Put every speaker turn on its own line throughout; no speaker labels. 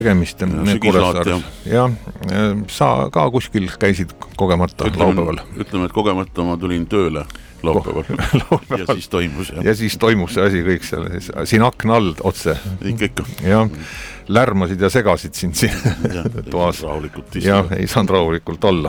tegemist Kuressaares. Ja sa ka kuskil käisid kogemata laupäeval?
Ütleme, et kogemata ma tulin tööle laupäeval. Ja siis toimus.
Ja siis toimus see asi kõik seal. Siin akna all otse.
Ikka.
Ja lärmasid ja segasid siin toas. Ja ei saanud rahulikult olla.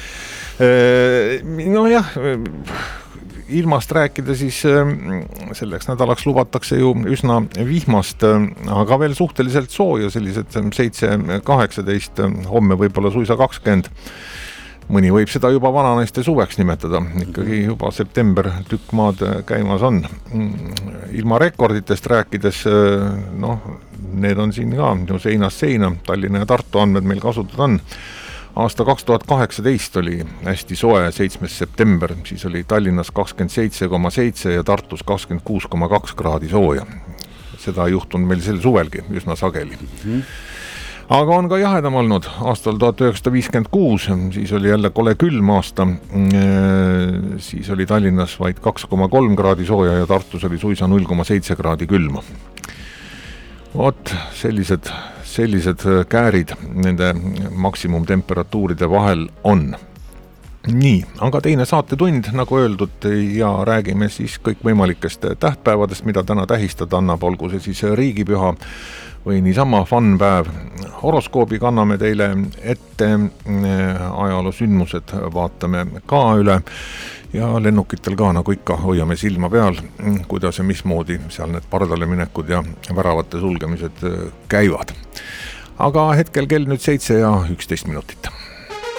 No jah, ilmast rääkida siis selleks nädalaks lubatakse ju üsna vihmast, aga veel suhteliselt sooja, sellised 7-18, homme võib-olla suisa 20. Mõni võib seda juba vananaiste suveks nimetada, ikkagi juba september tükk maad käimas on. Ilma rekorditest rääkides, need on siin ka seinast seina, Tallinna ja Tartu andmed meil kasutada on. Aasta 2018 oli hästi soe, 7. september, siis oli Tallinnas 27,7 ja Tartus 26,2 kraadi sooja. Seda juhtunud meil sel suvelgi üsna sageli. Aga on ka jahedam olnud. Aastal 1956, siis oli jälle kole külm aasta, siis oli Tallinnas vaid 2,3 kraadi sooja ja Tartus oli suisa 0,7 kraadi külma. Sellised käärid nende maksimumtemperatuuride vahel on. Nii, aga teine saatetund, nagu öeldud, ja räägime siis kõik võimalikest tähtpäevadest, mida täna tähistada annab, olgu see siis riigipüha või niisama fun-päev. Horoskoobi kanname teile ette, ajaloosündmused vaatame ka üle ja lennukitel ka, nagu ikka, hoiame silma peal, kuidas ja mismoodi seal need pardale minekud ja väravate sulgemised käivad. Aga hetkel kell nüüd 7 ja 11 minutit.